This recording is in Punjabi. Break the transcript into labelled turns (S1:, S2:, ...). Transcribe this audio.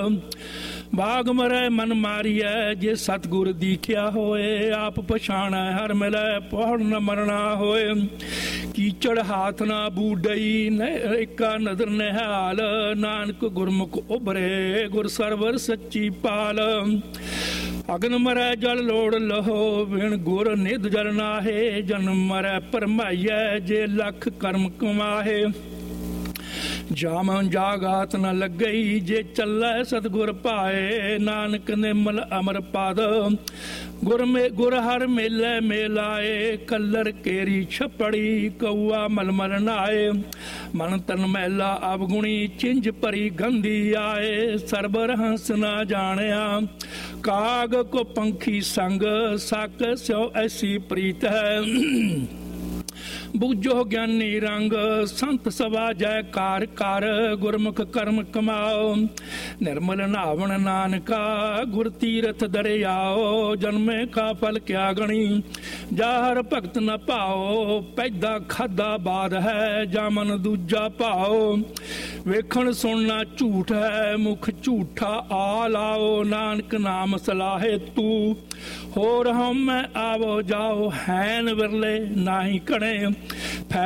S1: ਬਾਗ ਮਰੈ ਮਨ ਮਾਰੀਐ ਜੇ ਸਤਿਗੁਰ ਦੀਖਿਆ ਹੋਏ। ਆਪ ਪਛਾਣੈ ਹਰ ਮਿਲੈ ਪਹੁੜ ਨ ਮਰਨਾ ਹੋਏ। ਕੀਚੜ ਹਾਥ ਨਾ ਬੂਡਈ ਏਕਾ ਨਦਰ ਨਿਹਾਲ। ਨਾਨਕ ਗੁਰਮੁਖ ਉਭਰੇ ਗੁਰ ਸਰਵਰ ਸੱਚੀ ਪਾਲ। ਅਗਨ ਮਰੈ ਜਲ ਲੋੜ ਲਹੋ ਬਿਨ ਗੁਰ ਨਿਧ ਜਲ ਨਾਹੇ। ਜਨਮ ਮਰੈ ਭਰਮਾਈਐ ਜੇ ਲੱਖ ਕਰਮ ਕਮਾਹੇ। ਜਾਮਨ ਜਾਗਾਤ ਨ ਲੱਗਈ ਜੇ ਚੱਲੈ ਸਤਿਗੁਰ ਭਾਏ। ਨਾਨਕ ਨਿਮਲ ਅਮਰ ਪਦ ਗੁਰ ਹਰ ਮੇਲੇ ਮੇਲਾਏ। ਕੱਲਰ ਕੇਰੀ ਛਪੜੀ ਕਊਆ ਮਲਮਲ ਨਾਏ। ਮਨ ਤਨ ਮੈਲਾ ਅਵਗੁਣੀ ਚਿੰਝ ਭਰੀ ਗੰਦੀ ਆਏ। ਸਰਬਰ ਹੰਸ ਨਾ ਜਾਣਿਆ ਕਾਗ ਕੋ ਪੰਖੀ ਸੰਗ। ਸਕ ਸਿਓ ਐਸੀ ਪ੍ਰੀਤ ਹੈ ਬੂਝੋ ਗਿਆਨੀ ਰੰਗ। ਸੰਤ ਸਭਾ ਜੈ ਕਾਰ ਕਰ ਗੁਰਮੁਖ ਕਰਮ ਕਮਾਓ। ਨਿਰਮਲ ਨਾਵਣ ਨਾਨਕਾ ਗੁਰ ਤੀਰਥ ਦਰਿਆਓ। ਜਨਮੇ ਕਾ ਫਲ ਕਿਆ ਗਣੀ ਜਾ ਹਰ ਭਗਤ ਨ ਭਾਓ। ਪੈਦਾ ਖਾਦਾ ਬਾਦ ਹੈ ਜਾ ਮਨ ਦੂਜਾ ਭਾਓ। ਵੇਖਣ ਸੁਣਨਾ ਝੂਠ ਹੈ ਮੁਖ ਝੂਠਾ ਆ ਲਾਓ। ਨਾਨਕ ਨਾਮ ਸਲਾਹੇ ਤੂੰ ਹੋਰ ਹਉਮੈ ਆਵੋ ਜਾਓ। ਹੈਨ ਵਿਰਲੇ ਨਾਹੀ ਕਣੇ